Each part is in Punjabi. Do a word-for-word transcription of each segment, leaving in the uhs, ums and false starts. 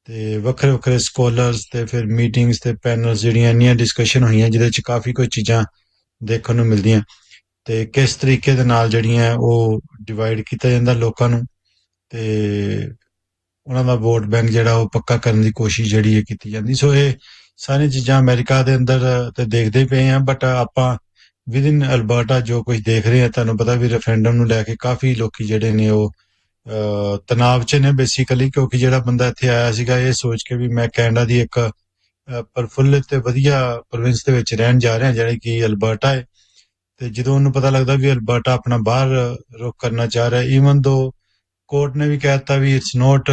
ਤੇ ਵੱਖਰੇ ਵੱਖਰੇ ਸਕੋਲਰਸ ਤੇ ਫਿਰ ਮੀਟਿੰਗਸ ਤੇ ਪੈਨਲਸ ਜਿਹੜੀਆਂ ਇੰਨੀਆਂ ਡਿਸਕਸ਼ਨ ਹੋਈਆਂ ਜਿਹਦੇ ਚ ਕਾਫੀ ਕੋਈ ਚੀਜ਼ਾਂ ਦੇਖਣ ਨੂੰ ਮਿਲਦੀਆਂ ਤੇ ਕਿਸ ਤਰੀਕੇ ਦੇ ਨਾਲ ਜਿਹੜੀਆਂ ਉਹ ਡਿਵਾਈਡ ਕੀਤਾ ਜਾਂਦਾ ਲੋਕਾਂ ਨੂੰ ਤੇ ਉਹਨਾਂ ਦਾ ਵੋਟ ਬੈਂਕ ਜਿਹੜਾ ਉਹ ਪੱਕਾ ਕਰਨ ਦੀ ਕੋਸ਼ਿਸ਼ ਜਿਹੜੀ ਹੈ ਕੀਤੀ ਜਾਂਦੀ। ਸੋ ਇਹ ਸਾਰੀਆਂ ਚੀਜ਼ਾਂ ਅਮਰੀਕਾ ਦੇ ਅੰਦਰ ਤੇ ਦੇਖਦੇ ਪਏ ਆ, ਬਟ ਆਪਾਂ ਵਿਦ ਇਨ ਅਲਬਰਟਾ ਜੋ ਕੁਝ ਦੇਖ ਰਹੇ ਆ, ਤੁਹਾਨੂੰ ਪਤਾ ਵੀ ਰੈਫਰੈਂਡਮ ਨੂੰ ਲੈ ਕੇ ਕਾਫੀ ਲੋਕੀ ਜਿਹੜੇ ਨੇ ਉਹ ਤਣਾਵ ਚ ਨੇ ਬੇਸਿਕਲੀ, ਕਿਉਂਕਿ ਜਿਹੜਾ ਬੰਦਾ ਇੱਥੇ ਆਇਆ ਸੀਗਾ ਇਹ ਸੋਚ ਕੇ ਵੀ ਮੈਂ ਕੈਨੇਡਾ ਦੀ ਇੱਕ ਪ੍ਰਫੁੱਲਿਤ ਤੇ ਵਧੀਆ ਪ੍ਰੋਵਿੰਸ ਦੇ ਵਿੱਚ ਰਹਿਣ ਜਾ ਰਿਹਾ ਜਿਹੜੀ ਕਿ ਅਲਬਰਟਾ ਹੈ, ਤੇ ਜਦੋਂ ਉਹਨੂੰ ਪਤਾ ਲੱਗਦਾ ਵੀ ਅਲਬਰਟਾ ਆਪਣਾ ਬਾਹਰ ਰੁਖ ਕਰਨਾ ਚਾਹ ਰਿਹਾ, ਈਵਨ ਦੋ ਕੋਰਟ ਨੇ ਵੀ ਕਹਿ ਦਿੱਤਾ ਵੀ ਇਟਸ ਨੋਟ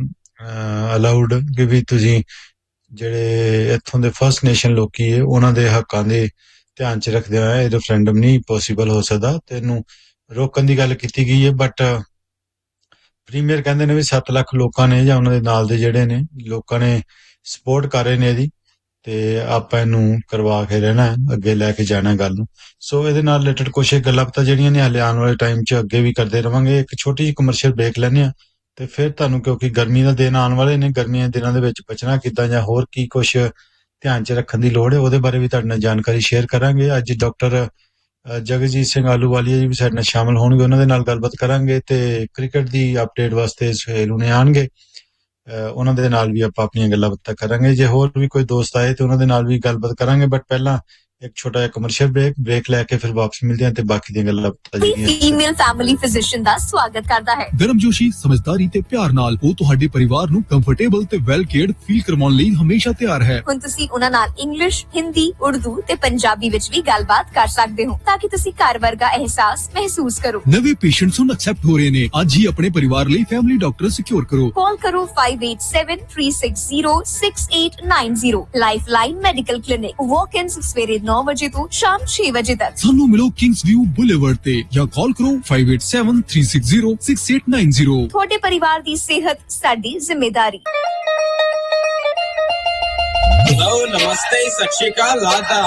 ਅਲਾਉਡ ਕਿ ਵੀ ਤੁਸੀਂ ਜਿਹੜੇ ਇੱਥੋਂ ਦੇ ਫਸਟ ਨੇਸ਼ਨ ਲੋਕੀ ਹੈ ਉਹਨਾਂ ਦੇ ਹੱਕਾਂ ਦੇ ਧਿਆਨ ਚ ਰੱਖਦੇ ਹੋਇਆ ਇਹ ਰੈਫਰੈਂਡਮ ਨਹੀਂ ਪੋਸੀਬਲ ਹੋ ਸਕਦਾ ਤੇ ਇਹਨੂੰ ਰੋਕਣ ਦੀ ਗੱਲ ਕੀਤੀ ਗਈ ਹੈ। ਬਟ ਪ੍ਰੀਮੀਅਰ ਕਹਿੰਦੇ ਨੇ ਵੀ ਸੱਤ ਲੱਖ ਲੋਕਾਂ ਨੇ ਜਾਂ ਉਹਨਾਂ ਦੇ ਨਾਲ ਦੇ ਜਿਹੜੇ ਨੇ ਲੋਕਾਂ ਨੇ ਸਪੋਰਟ ਕਰ ਰਹੇ ਨੇ ਇਹਦੀ, ਤੇ ਆਪਾਂ ਇਹਨੂੰ ਕਰਵਾ ਕੇ ਰਹਿਣਾ ਅੱਗੇ ਲੈ ਕੇ ਜਾਣਾ ਗੱਲ ਨੂੰ। ਸੋ ਇਹਦੇ ਨਾਲ ਰਿਲੇਟਡ ਕੁਛ ਗੱਲਾਂ ਪਤਾ ਜਿਹੜੀਆਂ ਨੇ ਹਾਲੇ ਆਉਣ ਵਾਲੇ ਟਾਈਮ 'ਚ ਅੱਗੇ ਵੀ ਕਰਦੇ ਰਵਾਂਗੇ। ਇੱਕ ਛੋਟੀ ਜਿਹੀ ਕਮਰਸ਼ੀਅਲ ਬ੍ਰੇਕ ਲੈਂਦੇ ਆ ਤੇ ਫਿਰ ਤੁਹਾਨੂੰ, ਕਿਉਂਕਿ ਗਰਮੀ ਦਾ ਦਿਨ ਆਉਣ ਵਾਲੇ ਨੇ, ਗਰਮੀਆਂ ਦੇ ਦਿਨਾਂ ਦੇ ਵਿੱਚ ਬਚਣਾ ਕਿੱਦਾਂ ਜਾਂ ਹੋਰ ਕੀ ਕੁਛ ਧਿਆਨ 'ਚ ਰੱਖਣ ਦੀ ਲੋੜ ਹੈ ਉਹਦੇ ਬਾਰੇ ਵੀ ਤੁਹਾਡੇ ਨਾਲ ਜਾਣਕਾਰੀ ਸ਼ੇਅਰ ਕਰਾਂਗੇ। ਅੱਜ ਡਾਕਟਰ ਜਗਜੀਤ ਸਿੰਘ ਆਲੂਵਾਲੀਆ ਜੀ ਵੀ ਸਾਡੇ ਨਾਲ ਸ਼ਾਮਲ ਹੋਣਗੇ, ਉਹਨਾਂ ਦੇ ਨਾਲ ਗੱਲਬਾਤ ਕਰਾਂਗੇ ਤੇ ਕ੍ਰਿਕਟ ਦੀ ਅਪਡੇਟ ਵਾਸਤੇ ਸੁਹੇਲ ਹੁਣੇ ਆਉਣਗੇ, ਉਹਨਾਂ ਦੇ ਨਾਲ ਵੀ ਆਪਾਂ ਆਪਣੀਆਂ ਗੱਲਾਂ ਬਾਤਾਂ ਕਰਾਂਗੇ। ਜੇ ਹੋਰ ਵੀ ਕੋਈ ਦੋਸਤ ਆਏ ਤੇ ਉਹਨਾਂ ਦੇ ਨਾਲ ਵੀ ਗੱਲਬਾਤ ਕਰਾਂਗੇ, ਬਟ ਪਹਿਲਾਂ ਇੱਕ ਛੋਟਾ ਜਿਹਾ ਕਮਰਸ਼ੀਅਲ ਬ੍ਰੇਕ ਬ੍ਰੇਕ ਲੈ ਕੇ ਫਿਰ ਵਾਪਸ ਮਿਲਦੇ ਹਾਂ ਤੇ ਬਾਕੀ ਦੀਆਂ ਗੱਲਾਂ ਬਾਤਾਂ ਜਿਹੜੀਆਂ ਫੀਮੇਲ ਫੈਮਿਲੀ ਫਿਜ਼ੀਸ਼ੀਅਨ ਦਾ ਸਵਾਗਤ ਕਰਦਾ ਹੈ। ਗਰਮਜੋਸ਼ੀ, ਸਮਝਦਾਰੀ ਤੇ ਪਿਆਰ ਨਾਲ ਉਹ ਤੁਹਾਡੇ ਪਰਿਵਾਰ ਨੂੰ ਕੰਫਰਟੇਬਲ ਤੇ ਵੈਲ ਕੇਅਰਡ ਫੀਲ ਕਰਵਾਉਣ ਲਈ ਹਮੇਸ਼ਾ ਤਿਆਰ ਹੈ। ਹੁਣ ਤੁਸੀਂ ਉਹਨਾਂ ਨਾਲ ਇੰਗਲਿਸ਼, ਹਿੰਦੀ, ਉਰਦੂ ਤੇ ਪੰਜਾਬੀ ਵਿੱਚ ਵੀ ਗੱਲਬਾਤ ਕਰ ਸਕਦੇ ਹੋ ਤਾਂ ਕਿ ਤੁਸੀਂ ਘਰ ਵਰਗਾ ਅਹਿਸਾਸ ਮਹਿਸੂਸ ਕਰੋ। ਨਵੇਂ ਪੇਸ਼ੈਂਟਸ ਹੁਣ ਐਕਸੈਪਟ ਹੋ ਰਹੇ ਨੇ। ਅੱਜ ਹੀ ਆਪਣੇ ਪਰਿਵਾਰ ਲਈ ਫੈਮਿਲੀ ਡਾਕਟਰ ਸਿਕਿਉਰ ਕਰੋ। ਕਾਲ ਕਰੋ five eight seven three six zero six eight nine zero। Lifeline medical clinic, ਵਾਕ-ਇਨਸ ਸਵੇਰੇ ਨੌ ਵਜੇ ਤੋਂ ਸ਼ਾਮ ਛੇ ਵਜੇ ਤੱਕ। ਸਾਨੂੰ ਮਿਲੋ ਕਿੰਗਸ ਵਿਊ ਬੁਲੇਵਰਡ ਤੇ ਜਾਂ ਕਾਲ ਕਰੋ five eight seven three six zero six eight nine zero। ਤੁਹਾਡੇ ਪਰਿਵਾਰ ਦੀ ਸਿਹਤ ਸਾਡੀ ਜ਼ਿੰਮੇਵਾਰੀ। हेलो नमस्ते सत श्री अकाल आदाब।